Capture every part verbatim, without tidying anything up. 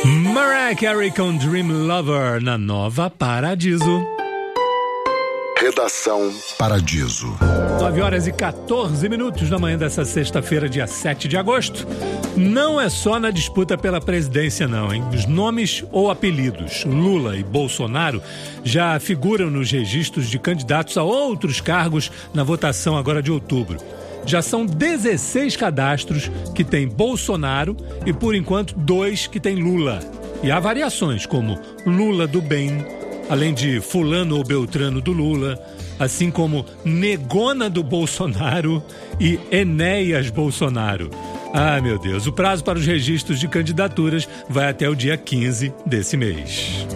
Mariah Carey com Dream Lover na Nova Paradiso. Redação Paradiso. nove horas e quatorze minutos da manhã dessa sexta-feira, dia sete de agosto. Não é só na disputa pela presidência não, hein? Os nomes ou apelidos Lula e Bolsonaro já figuram nos registros de candidatos a outros cargos na votação agora de outubro. Já são dezesseis cadastros que tem Bolsonaro e, por enquanto, dois que tem Lula. E há variações, como Lula do Bem, além de fulano ou beltrano do Lula, assim como Negona do Bolsonaro e Enéas Bolsonaro. Ah, meu Deus, o prazo para os registros de candidaturas vai até o dia quinze desse mês.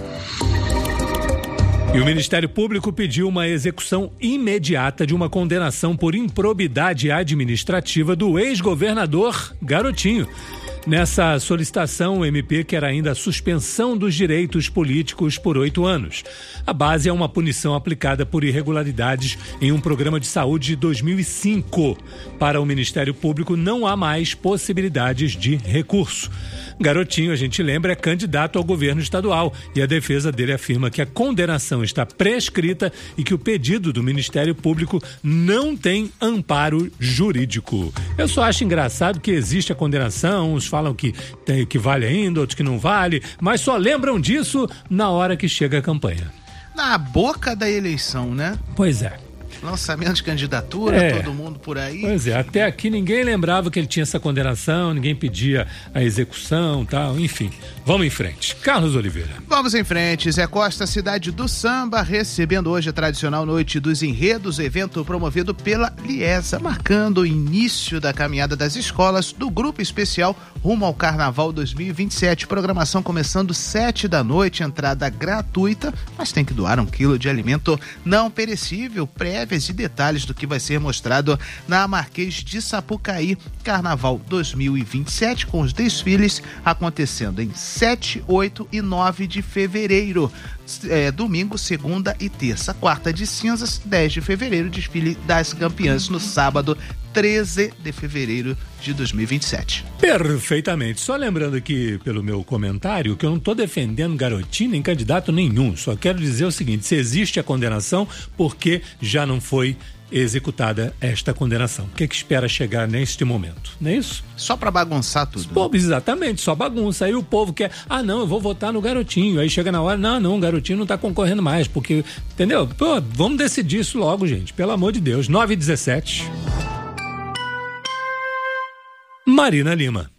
E o Ministério Público pediu uma execução imediata de uma condenação por improbidade administrativa do ex-governador Garotinho. Nessa solicitação, o M P quer ainda a suspensão dos direitos políticos por oito anos. A base é uma punição aplicada por irregularidades em um programa de saúde de dois mil e cinco. Para o Ministério Público, não há mais possibilidades de recurso. Garotinho, a gente lembra, é candidato ao governo estadual e a defesa dele afirma que a condenação está prescrita e que o pedido do Ministério Público não tem amparo jurídico. Eu só acho engraçado que existe a condenação, uns falam que, tem, que vale ainda, outros que não vale, mas só lembram disso na hora que chega a campanha. Na boca da eleição, né? Pois é. Lançamento de candidatura, é. todo mundo por aí. Pois é, até aqui ninguém lembrava que ele tinha essa condenação, ninguém pedia a execução e tal, enfim. Vamos em frente. Carlos Oliveira. Vamos em frente. Zé Costa, cidade do samba, recebendo hoje a tradicional Noite dos Enredos, evento promovido pela Liesa, marcando o início da caminhada das escolas do Grupo Especial rumo ao Carnaval dois mil e vinte e sete. Programação começando sete da noite, entrada gratuita, mas tem que doar um quilo de alimento não perecível, prévias e detalhes do que vai ser mostrado na Marquês de Sapucaí. Carnaval dois mil e vinte e sete, com os desfiles acontecendo em sete, oito e nove de fevereiro. É, domingo, segunda e terça. Quarta de cinzas, dez de fevereiro, desfile das campeãs no sábado, treze de fevereiro de dois mil e vinte e sete. Perfeitamente. Só lembrando aqui pelo meu comentário que eu não estou defendendo Garotinho nem candidato nenhum. Só quero dizer o seguinte: se existe a condenação, porque já não foi executada esta condenação. O que, é que espera chegar neste momento? Não é isso? Só para bagunçar tudo. Pô, exatamente, só bagunça. Aí o povo quer, ah não, eu vou votar no Garotinho. Aí chega na hora, não, não, o Garotinho não tá concorrendo mais, porque, entendeu? Pô, vamos decidir isso logo, gente, pelo amor de Deus. nove e dezessete. Marina Lima.